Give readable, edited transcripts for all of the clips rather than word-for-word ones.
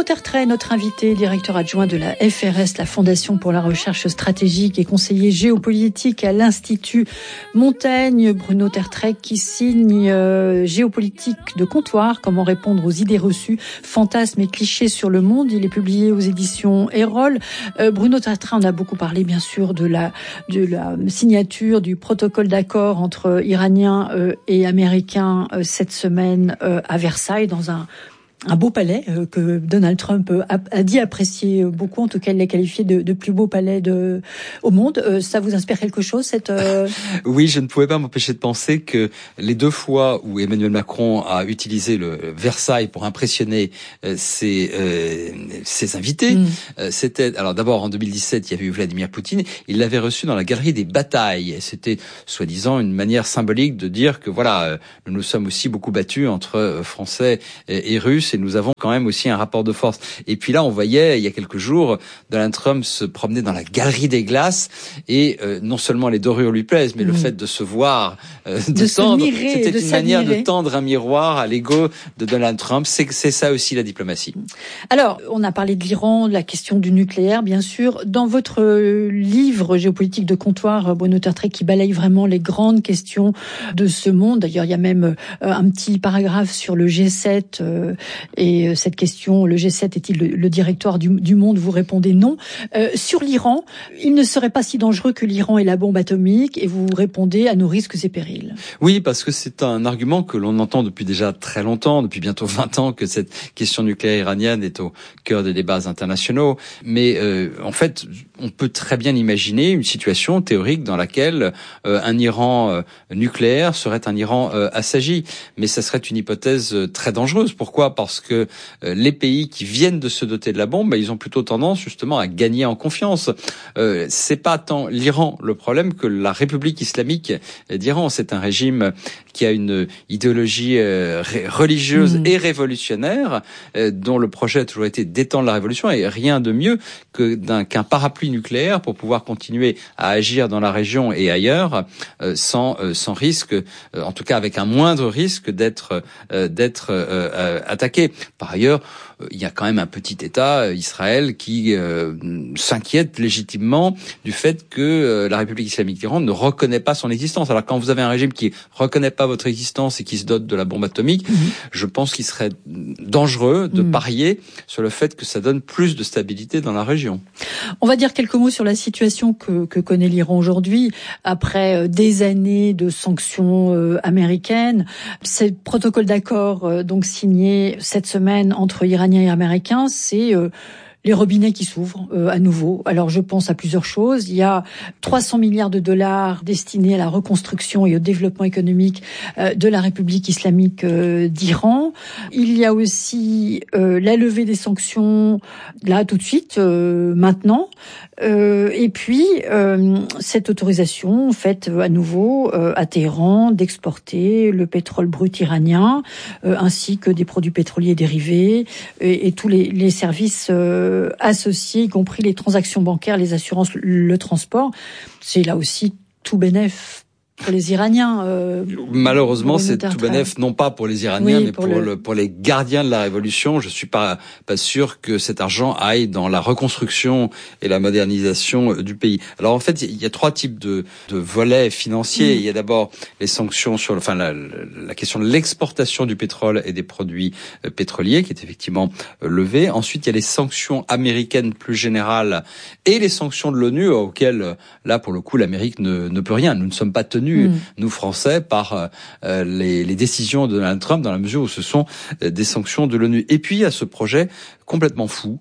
Bruno Tertrais, notre invité, directeur adjoint de la FRS, la Fondation pour la recherche stratégique et conseiller géopolitique à l'Institut Montaigne. Bruno Tertrais qui signe Géopolitique de comptoir, comment répondre aux idées reçues, fantasmes et clichés sur le monde. Il est publié aux éditions Erol. Bruno Tertrais, on a beaucoup parlé bien sûr de la signature du protocole d'accord entre Iraniens et Américains cette semaine à Versailles, dans un beau palais que Donald Trump a dit apprécier beaucoup. En tout cas, il l'a qualifié de plus beau palais au monde. Ça vous inspire quelque chose, Oui, je ne pouvais pas m'empêcher de penser que les deux fois où Emmanuel Macron a utilisé le Versailles pour impressionner ses invités, c'était... Alors d'abord, en 2017, il y avait eu Vladimir Poutine. Il l'avait reçu dans la galerie des batailles. Et c'était, soi-disant, une manière symbolique de dire que, voilà, nous nous sommes aussi beaucoup battus entre Français et Russes. Et nous avons quand même aussi un rapport de force. Et puis là, on voyait, il y a quelques jours, Donald Trump se promener dans la galerie des glaces, et non seulement les dorures lui plaisent, mais le fait de se voir, de tendre, c'était une manière de tendre un miroir à l'ego de Donald Trump. C'est ça aussi la diplomatie. Alors, on a parlé de l'Iran, de la question du nucléaire, bien sûr. Dans votre livre Géopolitique de comptoir, Bruno Tertrais, qui balaye vraiment les grandes questions de ce monde. D'ailleurs, il y a même un petit paragraphe sur le G7, et cette question, le G7 est-il le directoire du monde? Vous répondez non. Sur l'Iran, il ne serait pas si dangereux que l'Iran ait la bombe atomique, et vous répondez à nos risques et périls. Oui, parce que c'est un argument que l'on entend depuis déjà très longtemps, depuis bientôt 20 ans, que cette question nucléaire iranienne est au cœur des débats internationaux. Mais en fait, on peut très bien imaginer une situation théorique dans laquelle un Iran nucléaire serait un Iran assagi. Mais ça serait une hypothèse très dangereuse. Pourquoi ? Parce que les pays qui viennent de se doter de la bombe, ils ont plutôt tendance justement à gagner en confiance. C'est pas tant l'Iran le problème que la République islamique d'Iran. C'est un régime qui a une idéologie religieuse et révolutionnaire, dont le projet a toujours été d'étendre la révolution, et rien de mieux qu'un parapluie nucléaire pour pouvoir continuer à agir dans la région et ailleurs sans risque, en tout cas avec un moindre risque d'être attaqué. Par ailleurs, il y a quand même un petit État, Israël, qui s'inquiète légitimement du fait que la République islamique d'Iran ne reconnaît pas son existence. Alors quand vous avez un régime qui reconnaît pas votre existence et qui se dote de la bombe atomique, je pense qu'il serait dangereux de parier sur le fait que ça donne plus de stabilité dans la région. On va dire quelques mots sur la situation que connaît l'Iran aujourd'hui, après des années de sanctions américaines. Ce protocole d'accord donc signé cette semaine entre Iraniens et Américains, c'est les robinets qui s'ouvrent à nouveau. Alors je pense à plusieurs choses. Il y a 300 milliards de dollars destinés à la reconstruction et au développement économique de la République islamique d'Iran. Il y a aussi la levée des sanctions là tout de suite, maintenant. Et puis cette autorisation faite à nouveau à Téhéran d'exporter le pétrole brut iranien, ainsi que des produits pétroliers dérivés et tous les services associés, y compris les transactions bancaires, les assurances, le transport. C'est là aussi tout bénef pour les Iraniens. Malheureusement, c'est tout bénef, non pas pour les Iraniens, mais pour les gardiens de la révolution. Je suis pas sûr que cet argent aille dans la reconstruction et la modernisation du pays. Alors en fait, il y a trois types de volets financiers. Il y a d'abord les sanctions sur la question de l'exportation du pétrole et des produits pétroliers, qui est effectivement levée. Ensuite, il y a les sanctions américaines plus générales et les sanctions de l'ONU, auxquelles, là, pour le coup, l'Amérique ne peut rien. Nous ne sommes pas tenus, nous Français, par les décisions de Donald Trump, dans la mesure où ce sont des sanctions de l'ONU. Et puis il y a ce projet complètement fou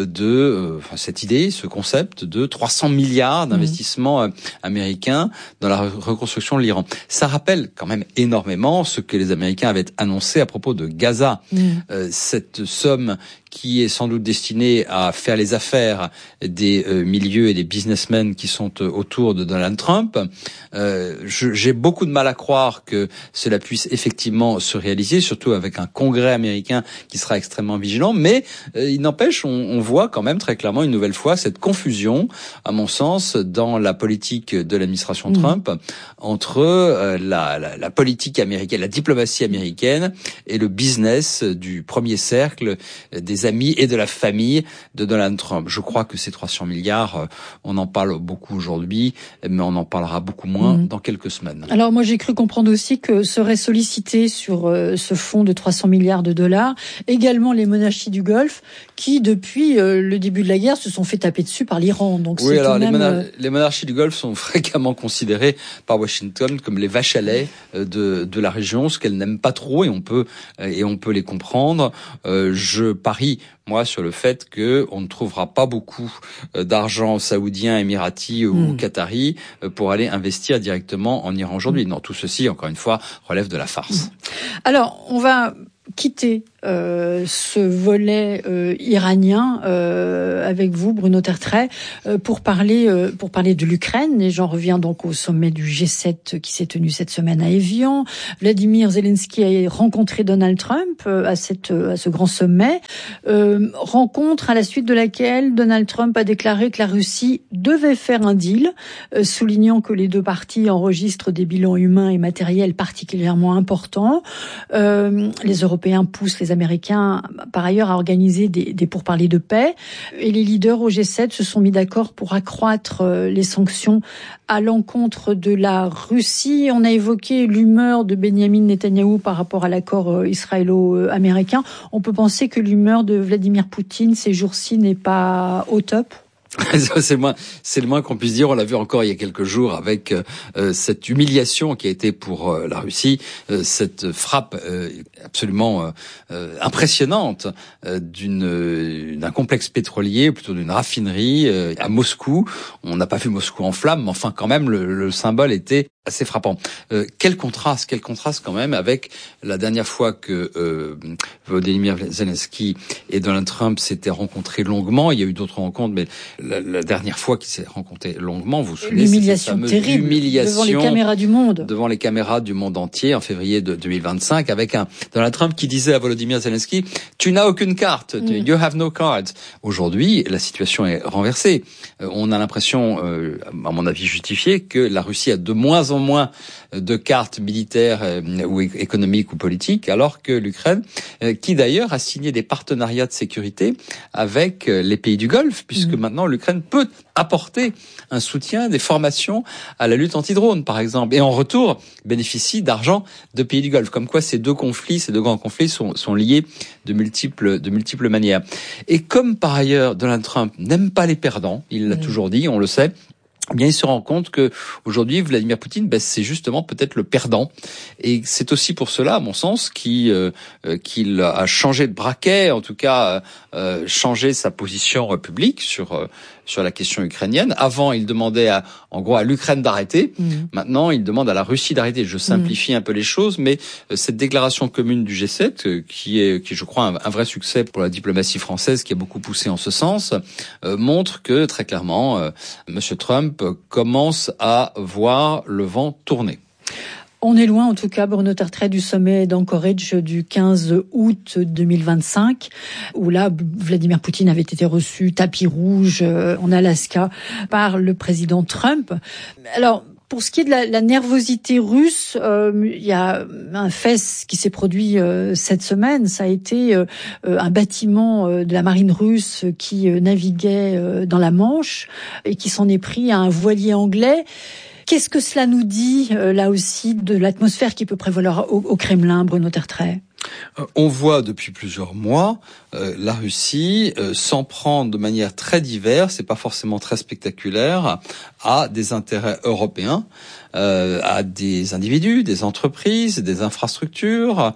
cette idée, ce concept de 300 milliards d'investissements américains dans la reconstruction de l'Iran. Ça rappelle quand même énormément ce que les Américains avaient annoncé à propos de Gaza. Cette somme qui est sans doute destinée à faire les affaires des milieux et des businessmen qui sont autour de Donald Trump. J'ai beaucoup de mal à croire que cela puisse effectivement se réaliser, surtout avec un Congrès américain qui sera extrêmement vigilant, mais il n'empêche, on voit quand même très clairement une nouvelle fois cette confusion, à mon sens, dans la politique de l'administration Trump entre la politique américaine, la diplomatie américaine et le business du premier cercle des des amis et de la famille de Donald Trump. Je crois que ces 300 milliards, on en parle beaucoup aujourd'hui, mais on en parlera beaucoup moins dans quelques semaines. Alors moi j'ai cru comprendre aussi que seraient sollicités sur ce fonds de 300 milliards de dollars également les monarchies du Golfe qui depuis le début de la guerre se sont fait taper dessus par l'Iran. Donc oui, alors les monarchies du Golfe sont fréquemment considérées par Washington comme les vaches à lait de la région, ce qu'elles n'aiment pas trop, et on peut les comprendre. Je parie moi sur le fait que on ne trouvera pas beaucoup d'argent saoudien, émirati ou qatari pour aller investir directement en Iran aujourd'hui. Non, tout ceci, encore une fois, relève de la farce. Alors, on va quitter ce volet iranien avec vous, Bruno Tertrais, pour parler de l'Ukraine. Et j'en reviens donc au sommet du G7 qui s'est tenu cette semaine à Évian. Vladimir Zelensky a rencontré Donald Trump à ce grand sommet. Rencontre à la suite de laquelle Donald Trump a déclaré que la Russie devait faire un deal, soulignant que les deux parties enregistrent des bilans humains et matériels particulièrement importants. Les Européens poussent les Américains, par ailleurs, à organiser des pourparlers de paix. Et les leaders au G7 se sont mis d'accord pour accroître les sanctions à l'encontre de la Russie. On a évoqué l'humeur de Benyamin Netanyahou par rapport à l'accord israélo-américain. On peut penser que l'humeur de Vladimir Poutine ces jours-ci n'est pas au top. C'est le moins qu'on puisse dire. On l'a vu encore il y a quelques jours avec cette humiliation qui a été pour la Russie, cette frappe absolument impressionnante d'un complexe pétrolier, plutôt d'une raffinerie à Moscou. On n'a pas vu Moscou en flammes, mais enfin quand même le symbole était assez frappant. Quel contraste quand même avec la dernière fois que Volodymyr Zelensky et Donald Trump s'étaient rencontrés longuement. Il y a eu d'autres rencontres, mais la dernière fois qu'ils s'étaient rencontrés longuement, vous vous souvenez, l'humiliation terrible devant les caméras du monde. Devant les caméras du monde entier en février de 2025, avec un Donald Trump qui disait à Volodymyr Zelensky, tu n'as aucune carte, you have no cards. Aujourd'hui, la situation est renversée. On a l'impression, à mon avis justifié, que la Russie a de moins en moins de cartes militaires ou économiques ou politiques, alors que l'Ukraine, qui d'ailleurs a signé des partenariats de sécurité avec les pays du Golfe, puisque maintenant l'Ukraine peut apporter un soutien, des formations à la lutte anti-drone, par exemple, et en retour bénéficie d'argent de pays du Golfe. Comme quoi ces deux grands conflits sont liés de multiples manières. Et comme par ailleurs Donald Trump n'aime pas les perdants, il l'a toujours dit, on le sait, eh bien, il se rend compte que aujourd'hui, Vladimir Poutine, c'est justement peut-être le perdant, et c'est aussi pour cela, à mon sens, qu'il a changé de braquet, en tout cas changé sa position publique sur la question ukrainienne. Avant, il demandait à l'Ukraine d'arrêter. Maintenant, il demande à la Russie d'arrêter. Je simplifie un peu les choses, mais cette déclaration commune du G7, qui est, je crois, un vrai succès pour la diplomatie française, qui a beaucoup poussé en ce sens, montre que très clairement, Monsieur Trump commence à voir le vent tourner. On est loin, en tout cas, Bruno Tertrais, du sommet d'Anchorage du 15 août 2025, où là, Vladimir Poutine avait été reçu tapis rouge en Alaska par le président Trump. Alors, pour ce qui est de la nervosité russe, il y a un fait qui s'est produit cette semaine. Ça a été un bâtiment de la marine russe qui naviguait dans la Manche et qui s'en est pris à un voilier anglais. Qu'est-ce que cela nous dit, là aussi, de l'atmosphère qui peut prévaloir au Kremlin, Bruno Tertrais ? On voit depuis plusieurs mois la Russie s'en prendre de manière très diverse, et pas forcément très spectaculaire, à des intérêts européens, à des individus, des entreprises, des infrastructures,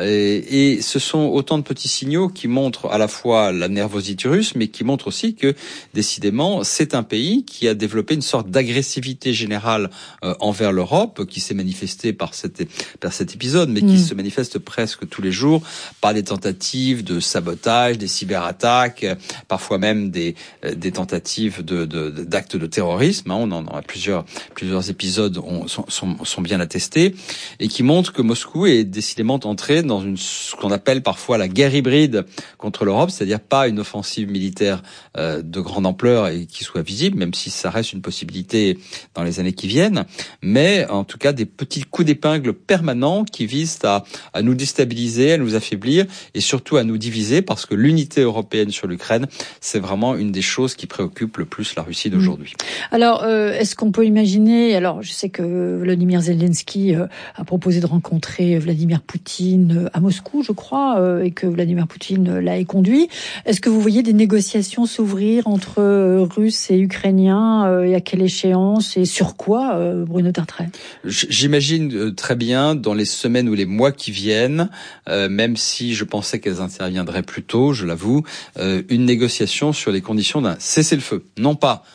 et ce sont autant de petits signaux qui montrent à la fois la nervosité russe, mais qui montrent aussi que, décidément, c'est un pays qui a développé une sorte d'agressivité générale envers l'Europe, qui s'est manifestée par cet épisode, mais qui se manifeste presque tous les jours par des tentatives de sabotage, des cyberattaques, parfois même des tentatives d'actes de terrorisme. On en a plusieurs épisodes sont bien attestés, et qui montrent que Moscou est décidément entré dans ce qu'on appelle parfois la guerre hybride contre l'Europe, c'est-à-dire pas une offensive militaire de grande ampleur et qui soit visible, même si ça reste une possibilité dans les années qui viennent, mais en tout cas des petits coups d'épingle permanents qui visent à nous déstabiliser déstabiliser, à nous affaiblir et surtout à nous diviser, parce que l'unité européenne sur l'Ukraine, c'est vraiment une des choses qui préoccupe le plus la Russie d'aujourd'hui. Alors, est-ce qu'on peut imaginer, alors je sais que Volodymyr Zelensky a proposé de rencontrer Vladimir Poutine à Moscou, je crois, et que Vladimir Poutine l'a éconduit. Est-ce que vous voyez des négociations s'ouvrir entre Russes et Ukrainiens, et à quelle échéance et sur quoi, Bruno Tertrais? J'imagine très bien dans les semaines ou les mois qui viennent, même si je pensais qu'elles interviendraient plus tôt, je l'avoue, une négociation sur les conditions d'un cessez-le-feu. Non pas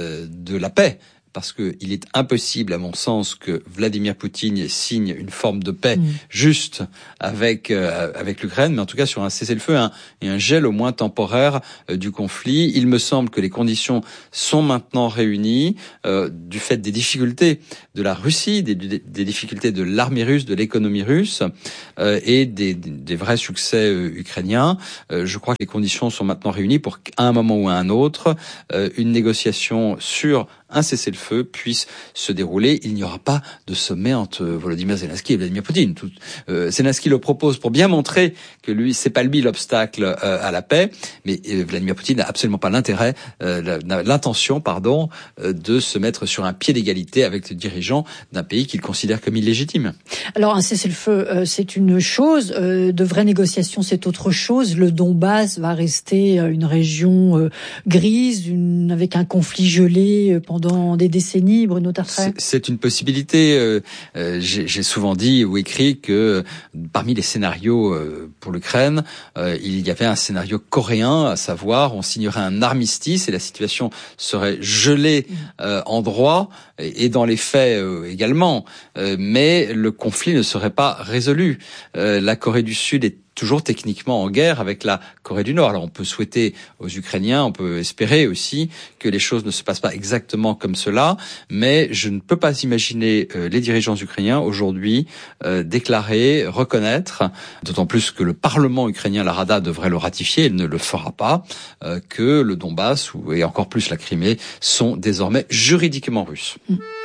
de la paix, parce que il est impossible, à mon sens, que Vladimir Poutine signe une forme de paix juste avec l'Ukraine, mais en tout cas sur un cessez-le-feu et un gel au moins temporaire du conflit. Il me semble que les conditions sont maintenant réunies du fait des difficultés de la Russie, des difficultés de l'armée russe, de l'économie russe et des vrais succès ukrainiens. Je crois que les conditions sont maintenant réunies pour qu'à un moment ou à un autre, une négociation sur un cessez-le-feu puisse se dérouler. Il n'y aura pas de sommet entre Volodymyr Zelensky et Vladimir Poutine. Zelensky le propose pour bien montrer que lui, c'est pas lui l'obstacle à la paix, mais Vladimir Poutine n'a absolument pas l'intention, de se mettre sur un pied d'égalité avec le dirigeant d'un pays qu'il considère comme illégitime. Alors un cessez-le-feu, c'est une chose, de vraies négociations, c'est autre chose. Le Donbass va rester une région grise, avec un conflit gelé pendant des décennies, Bruno Tertrais. C'est une possibilité. J'ai souvent dit ou écrit que parmi les scénarios pour l'Ukraine, il y avait un scénario coréen, à savoir on signerait un armistice et la situation serait gelée en droit et dans les faits également, mais le conflit ne serait pas résolu. La Corée du Sud est toujours techniquement en guerre avec la Corée du Nord. Alors on peut souhaiter aux Ukrainiens, on peut espérer aussi que les choses ne se passent pas exactement comme cela, mais je ne peux pas imaginer les dirigeants ukrainiens aujourd'hui déclarer, reconnaître, d'autant plus que le Parlement ukrainien, la Rada, devrait le ratifier, il ne le fera pas, que le Donbass et encore plus la Crimée sont désormais juridiquement russes.